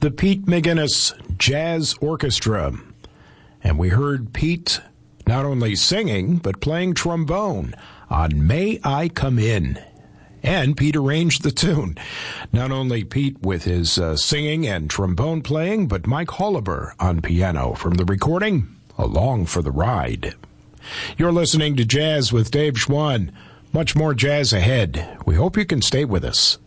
the Pete McGinnis Jazz Orchestra. And we heard Pete not only singing, but playing trombone on May I Come In. And Pete arranged the tune. Not only Pete with his singing and trombone playing, but Mike Holliber on piano from the recording, Along for the Ride. You're listening to Jazz with Dave Schwann. Much more jazz ahead. We hope you can stay with us.